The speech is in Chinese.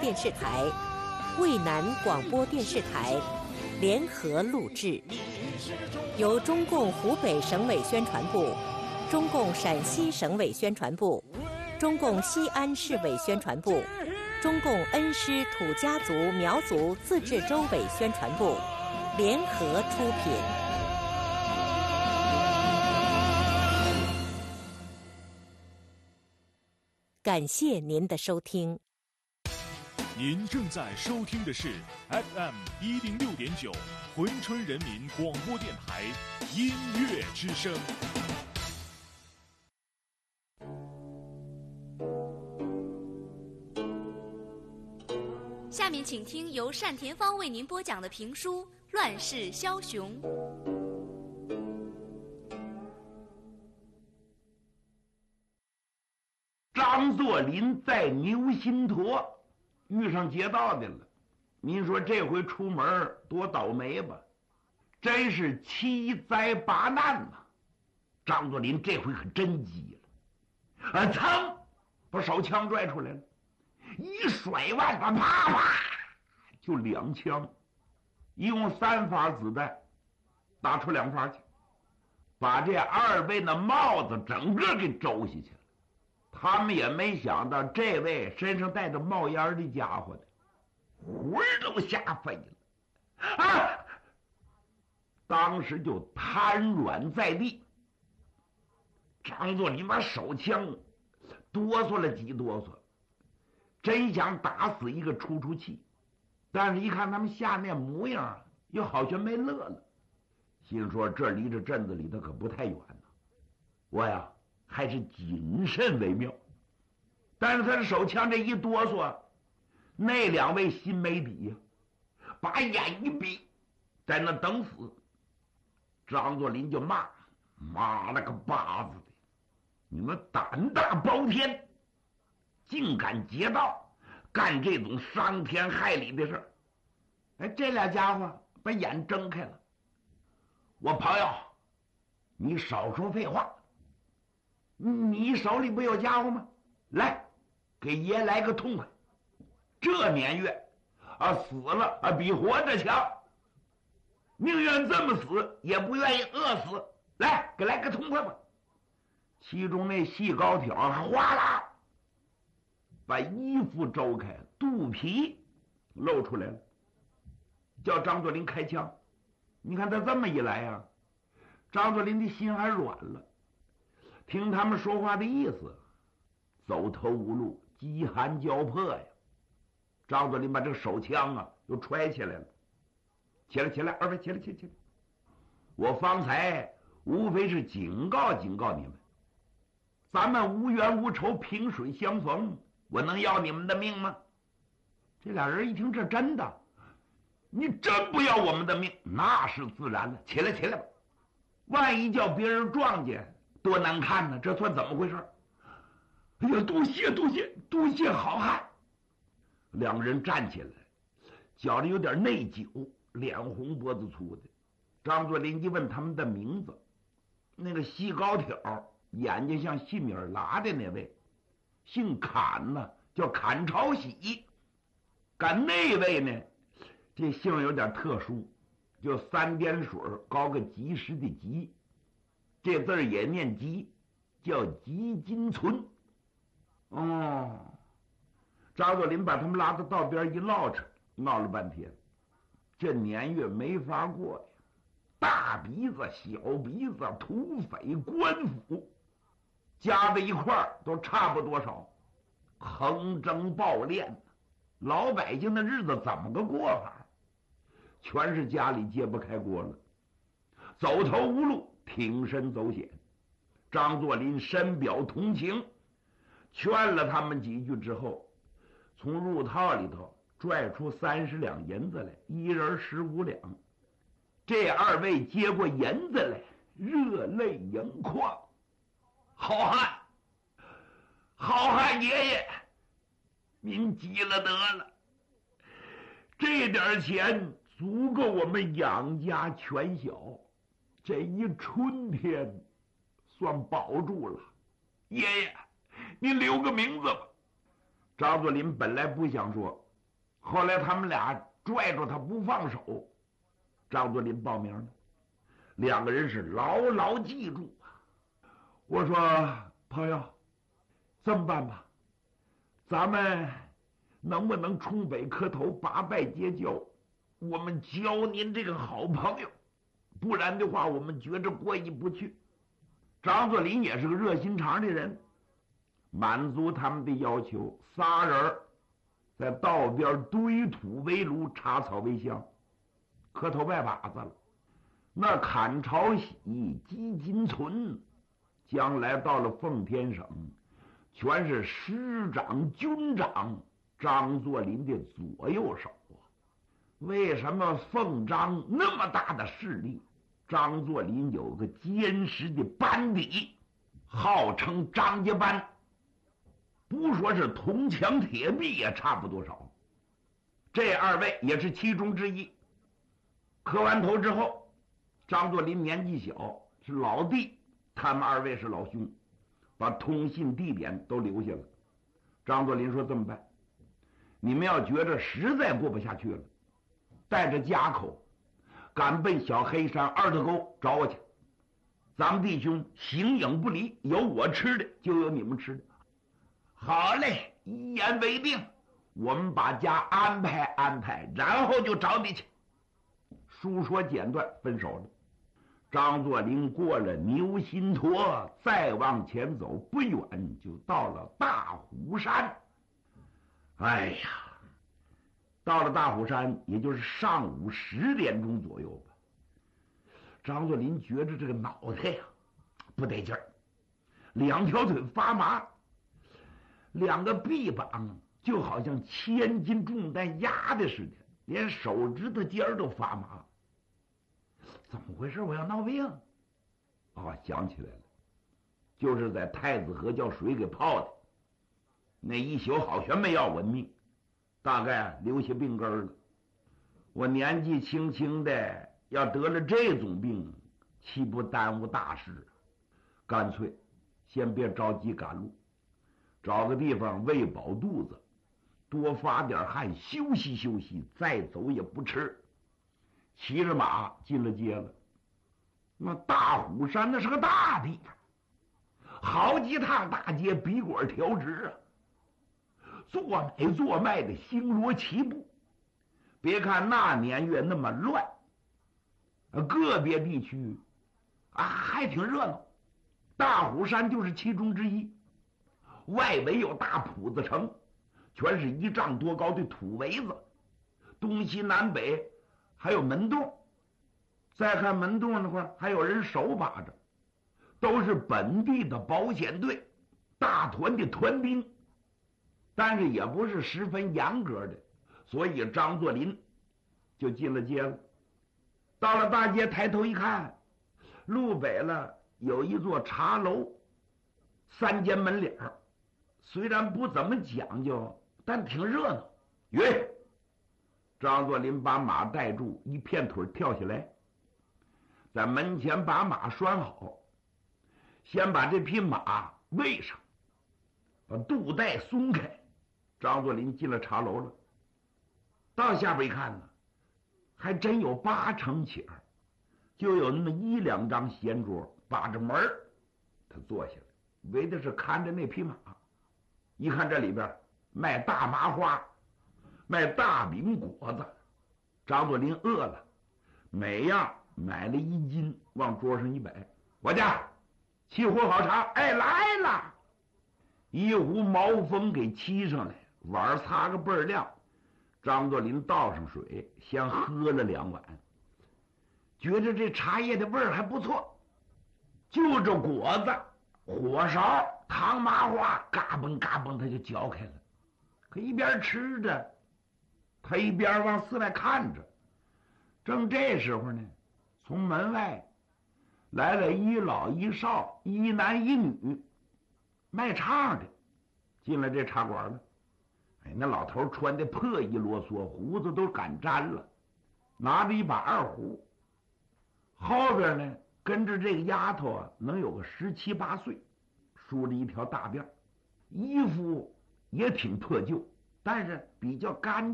电视台、渭南广播电视台联合录制，由中共湖北省委宣传部、中共陕西省委宣传部、中共西安市委宣传部、中共恩施土家族苗族自治州委宣传部联合出品。感谢您的收听。 您正在收听的是 FM106.9珲春人民广播电台音乐之声。 下面请听由单田芳为您播讲的评书《乱世枭雄》。 张作霖在牛心坨遇上劫道的了，您说这回出门多倒霉吧？真是七灾八难呐！张作霖这回可真急了，噌，把手枪拽出来了，一甩腕子，啪啪就2枪，一共3发子弹，打出2发去，把这2位的帽子整个给周下去了。他们也没想到这位身上带着冒烟的家伙的魂都吓飞了啊！当时就瘫软在地。张作霖把手枪哆嗦了几哆嗦，真想打死一个出气，但是一看他们吓那模样，又好像没乐了，心说这离这镇子里头可不太远呢，我呀还是谨慎为妙。但是他的手枪这一哆嗦，那2位心没底呀，把眼一闭，在那等死。张作霖就骂：妈了个巴子的，你们胆大包天，竟敢劫道，干这种伤天害理的事儿！哎，这俩家伙把眼睁开了。我朋友，你少说废话，你手里不有家伙吗？来，给爷来个痛快！这年月啊，死了啊比活着强，宁愿这么死，也不愿意饿死。来，给来个痛快吧！其中那细高挑哗啦把衣服周开，肚皮露出来了，叫张作霖开枪。你看他这么一来啊，张作霖的心还软了，听他们说话的意思，走投无路，饥寒交迫呀。张作霖把这个手枪啊又揣起来了，起来，2位起来！我方才无非是警告你们，咱们无冤无仇，萍水相逢，我能要你们的命吗？这俩人一听这真的，你真不要我们的命，那是自然的。起来吧，万一叫别人撞见，多难看呢！这算怎么回事？哎呀，多谢好汉！2人站起来，觉着有点内疚，脸红脖子粗的。张作霖一问他们的名字，那个细高挑眼睛像细米拉的那位姓侃呢，叫侃朝喜。赶那位呢，这姓有点特殊，就3点水高个及时的及，这字也念及，叫吉金存。哦，张作霖把他们拉到道边一唠扯，闹了半天，这年月没法过呀。大鼻子、小鼻子、土匪、官府加在一块儿都差不多少，横征暴敛，老百姓的日子怎么个过法？全是家里揭不开锅了，走投无路，挺身走险。张作霖深表同情，劝了他们几句之后，从入套里头拽出30两银子来，一人15两。这2位接过银子来，热泪盈眶。好汉爷爷，您急了得了，这点钱足够我们养家全小，这一春天算保住了。爷爷，您留个名字吧。张作霖本来不想说， 后来他们俩拽住他不放手，张作霖报名了。两个人是牢牢记住啊。我说朋友，这么办吧，咱们能不能冲北磕头八拜结交？我们交您这个好朋友，不然的话我们觉着过意不去。张作霖也是个热心肠的人，满足他们的要求。仨人在道边堆土为炉，插草为香，磕头拜把子了。那砍朝喜，积金存，将来到了奉天省，全是师长军长张作霖的左右手啊。为什么奉张那么大的势力？张作霖有个坚实的班底，号称张家班，不说是铜墙铁壁也差不多少。这二位也是其中之一。磕完头之后，张作霖年纪小，是老弟，他们二位是老兄，把通信地点都留下了。张作霖说这么办，你们要觉着实在过不下去了，带着家口赶奔小黑山二子沟找我去，咱们弟兄形影不离，有我吃的就有你们吃的。好嘞，一言为定，我们把家安排安排，然后就找你去。书说简短，分手了。张作霖过了牛心坨，再往前走不远就到了大虎山。哎呀，到了大虎山，也就是上午10点钟左右吧。张作霖觉着这个脑袋呀不得劲儿，两条腿发麻，两个臂膀就好像1000斤重担压的似的，连手指头尖儿都发麻。怎么回事？我要闹病啊！想起来了，就是在太子河叫水给泡的，那一宿好悬没要我命，大概留下病根了。我年纪轻轻的，要得了这种病，岂不耽误大事？干脆先别着急赶路，找个地方喂饱肚子，多发点汗，休息休息，再走也不迟。骑着马进了街了。那大虎山那是个大地方，好几趟大街笔管条直啊，做买做卖的星罗棋布。别看那年月那么乱，个别地区啊还挺热闹。大虎山就是其中之一，外围有大铺子城，全是1丈多高的土围子，东西南北还有门洞。再看门洞那块还有人手把着，都是本地的保险队大团的团兵，但是也不是十分严格的，所以张作霖就进了街了。到了大街，抬头一看，路北了有一座茶楼，3间门脸儿，虽然不怎么讲究，但挺热闹。约张作霖把马带住，一片腿跳下来，在门前把马拴好，先把这匹马喂上，把肚带松开。张作霖进了茶楼了，到下边一看呢，还真有8成起儿，就有那么1、2张闲桌，把着门儿，他坐下来，为的是看着那匹马。一看这里边卖大麻花，卖大饼果子。张作霖饿了，每样买了1斤，往桌上一摆，我家沏壶好茶，哎，来了，一壶毛峰给沏上来，碗擦个倍儿亮。张作霖倒上水，先喝了2碗，觉得这茶叶的味儿还不错。就这果子、火烧、糖麻花，嘎嘣嘎嘣，他就嚼开了。可一边吃着，他一边往寺外看着。正这时候呢，从门外来了1老1少，1男1女，卖唱的进了这茶馆了。哎，那老头穿的破衣啰嗦，胡子都赶粘了，拿着一把二胡。后边呢跟着这个丫头啊，能有个17、18岁，梳着一条大辫，衣服也挺破旧，但是比较干净。